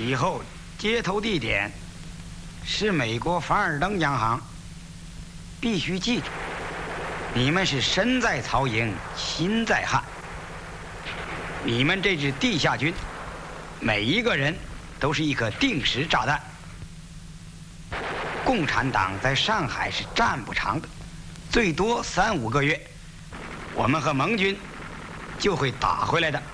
以后接头地点是美国凡尔登央行。必须记住，你们是身在曹营心在汉。你们这支地下军，每一个人都是一颗定时炸弹。共产党在上海是站不长的，最多3、5个月，我们和盟军就会打回来的。